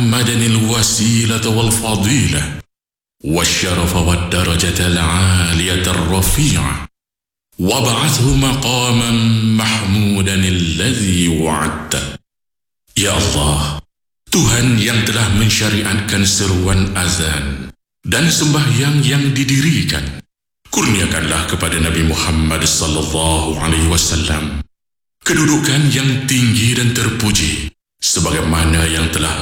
محمدا الوسيلة والفضيلة والشرف والدرجة العالية الرفيعة وابعثه مقاما محمودا الذي وعدته. Ya Allah, Tuhan yang telah mensyariatkan seruan azan dan sembahyang yang didirikan, kurniakanlah kepada Nabi Muhammad sallallahu alaihi wasallam kedudukan yang tinggi dan terpuji sebagaimana yang telah